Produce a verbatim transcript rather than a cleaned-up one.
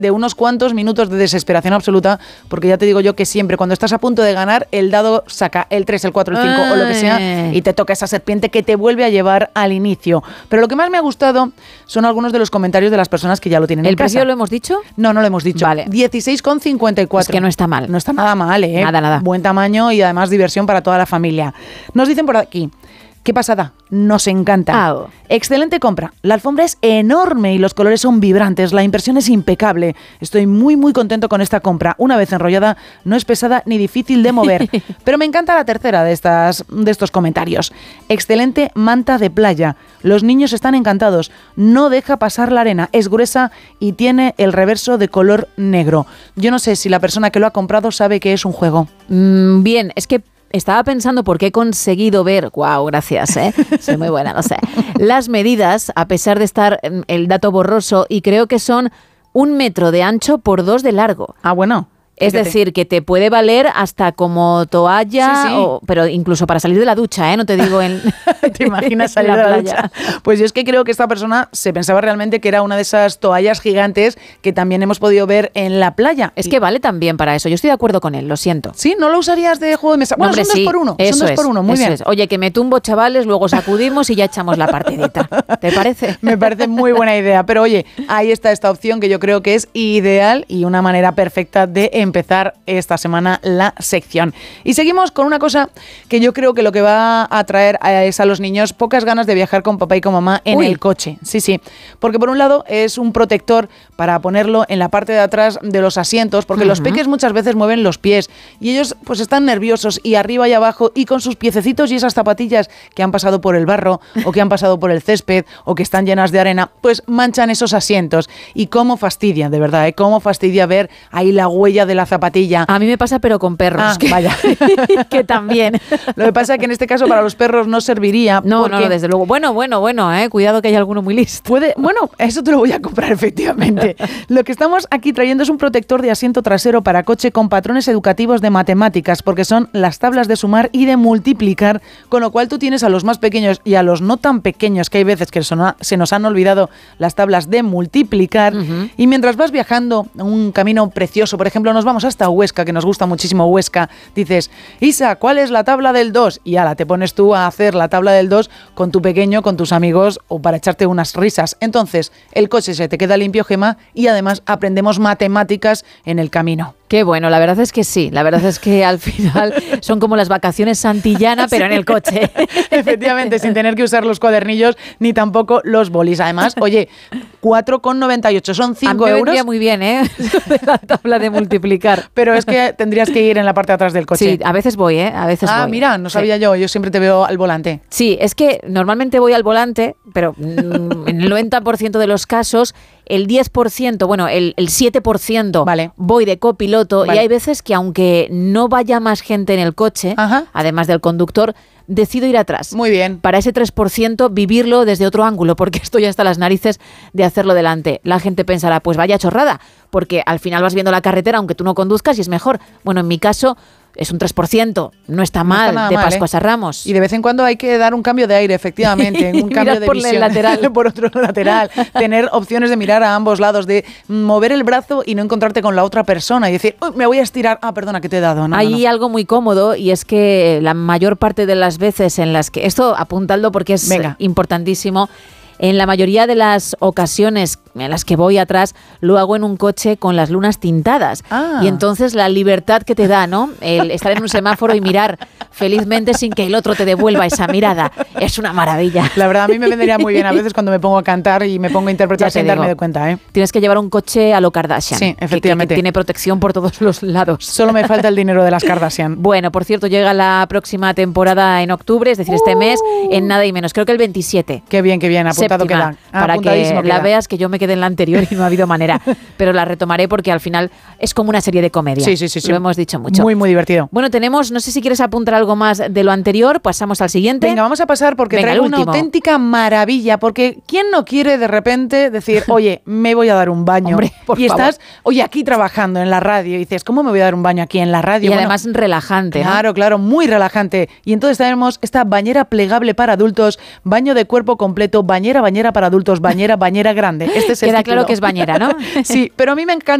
de unos cuantos minutos de desesperación absoluta, porque ya te digo yo que siempre cuando estás a punto de ganar, el dado saca el tres, el cuatro, el cinco o lo que sea y te toca esa serpiente que te vuelve a llevar al inicio. Pero lo que más me ha gustado son algunos de los comentarios de las personas que ya lo tienen en casa. ¿El precio lo hemos dicho? No, no lo hemos dicho. Vale. dieciséis con cincuenta y cuatro. Es que no está mal. No está nada mal, ¿eh? Nada, nada. Buen tamaño y además diversión para toda la familia. Nos dicen por aquí... ¿Qué pasada? Nos encanta. Oh. Excelente compra. La alfombra es enorme y los colores son vibrantes. La impresión es impecable. Estoy muy, muy contento con esta compra. Una vez enrollada, no es pesada ni difícil de mover. Pero me encanta la tercera de, estas, de estos comentarios. Excelente manta de playa. Los niños están encantados. No deja pasar la arena. Es gruesa y tiene el reverso de color negro. Yo no sé si la persona que lo ha comprado sabe que es un juego. Mm, bien, es que estaba pensando porque he conseguido ver, wow, gracias, ¿eh? Soy muy buena, no sé, las medidas, a pesar de estar el dato borroso, y creo que son un metro de ancho por dos de largo. Ah, bueno. Es Fíjate. decir, que te puede valer hasta como toalla, Sí, sí. O, pero incluso para salir de la ducha, ¿eh? No te digo en... ¿Te imaginas salir en de la playa. ducha? Pues yo es que creo que esta persona se pensaba realmente que era una de esas toallas gigantes que también hemos podido ver en la playa. Es que vale también para eso. Yo estoy de acuerdo con él, lo siento. ¿Sí? ¿No lo usarías de juego de mesa? Bueno, No, hombre, son dos sí. por uno. Eso Son dos es, por uno, muy eso bien. es. Oye, que me tumbo, chavales, luego sacudimos y ya echamos la partidita. ¿Te parece? Me parece muy buena idea. Pero oye, ahí está esta opción que yo creo que es ideal y una manera perfecta de empezar esta semana la sección. Y seguimos con una cosa que yo creo que lo que va a traer es a los niños pocas ganas de viajar con papá y con mamá en Uy. el coche. Sí, sí. Porque por un lado es un protector para ponerlo en la parte de atrás de los asientos, porque uh-huh. los peques muchas veces mueven los pies y ellos pues están nerviosos y arriba y abajo y con sus piececitos y esas zapatillas que han pasado por el barro o que han pasado por el césped o que están llenas de arena, pues manchan esos asientos. Y cómo fastidia, de verdad, ¿eh? Cómo fastidia ver ahí la huella de la zapatilla. A mí me pasa pero con perros. Ah, que, vaya. que también. Lo que pasa es que en este caso para los perros no serviría. No, no, desde luego. Bueno, bueno, bueno, eh, cuidado que hay alguno muy listo. Puede, bueno, eso te lo voy a comprar efectivamente. Lo que estamos aquí trayendo es un protector de asiento trasero para coche con patrones educativos de matemáticas, porque son las tablas de sumar y de multiplicar, con lo cual tú tienes a los más pequeños y a los no tan pequeños, que hay veces que se nos han olvidado las tablas de multiplicar, uh-huh. y mientras vas viajando un camino precioso, por ejemplo, nos vamos hasta Huesca, que nos gusta muchísimo Huesca, dices, Isa, ¿cuál es la tabla del dos? Y ala, te pones tú a hacer la tabla del dos con tu pequeño, con tus amigos o para echarte unas risas. Entonces, el coche se te queda limpio, Gema, y además aprendemos matemáticas en el camino. Qué bueno, la verdad es que sí, la verdad es que al final son como las vacaciones Santillana, pero sí. en el coche. Efectivamente, sin tener que usar los cuadernillos ni tampoco los bolis. Además, oye, cuatro con noventa y ocho son cinco euros. A mí me vendría muy bien, ¿eh? La tabla de multiplicar. Pero es que tendrías que ir en la parte de atrás del coche. Sí, a veces voy, ¿eh? A veces ah, voy. mira, no sabía sí. yo, yo siempre te veo al volante. Sí, es que normalmente voy al volante, pero mm, en el noventa por ciento de los casos, el diez por ciento, bueno, el, el siete por ciento vale. voy de copiloto, vale. y hay veces que aunque no vaya más gente en el coche, Ajá. además del conductor, decido ir atrás. Muy bien. Para ese tres por ciento vivirlo desde otro ángulo, porque estoy hasta las narices de hacerlo delante. La gente pensará, pues vaya chorrada, porque al final vas viendo la carretera aunque tú no conduzcas y es mejor. Bueno, en mi caso es un tres por ciento, no está mal, no está de mal, Pascuas ¿eh? a Ramos. Y de vez en cuando hay que dar un cambio de aire, efectivamente, un cambio de por visión. El lateral. Por otro lateral, tener opciones de mirar a ambos lados, de mover el brazo y no encontrarte con la otra persona y decir, uy, me voy a estirar, ah, perdona, que te he dado. No, hay no, no. algo muy cómodo y es que la mayor parte de las veces en las que, esto apuntadlo porque es Venga. importantísimo, en la mayoría de las ocasiones en las que voy atrás, lo hago en un coche con las lunas tintadas. Ah. Y entonces la libertad que te da, ¿no? El estar en un semáforo y mirar felizmente sin que el otro te devuelva esa mirada. Es una maravilla. La verdad, a mí me vendría muy bien a veces cuando me pongo a cantar y me pongo a interpretar sin digo, darme de cuenta, ¿eh? Tienes que llevar un coche a lo Kardashian. Sí, efectivamente. Que, que, que tiene protección por todos los lados. Solo me falta el dinero de las Kardashian. Bueno, por cierto, llega la próxima temporada en octubre, es decir, este uh. mes, en nada y menos. Creo que el veintisiete. Qué bien, qué bien. Apuntado Séptima, queda. Ah, para que queda. la veas, que yo me quedé en la anterior y no ha habido manera. Pero la retomaré porque al final es como una serie de comedia. Sí, sí, sí. sí. Lo hemos dicho mucho. Muy, muy divertido. Bueno, tenemos, no sé si quieres apuntar algo más de lo anterior, pasamos al siguiente. Venga, vamos a pasar porque Venga, traigo el una último. auténtica maravilla, porque ¿quién no quiere de repente decir, oye, me voy a dar un baño? Hombre, por y favor. estás, oye, aquí trabajando en la radio y dices, ¿cómo me voy a dar un baño aquí en la radio? Y Bueno, además relajante, ¿no? claro, claro, muy relajante. Y entonces tenemos esta bañera plegable para adultos, baño de cuerpo completo, bañera, bañera para adultos, bañera, bañera grande. Este es el Queda título. claro que es bañera, ¿no? Sí, pero a mí me encanta.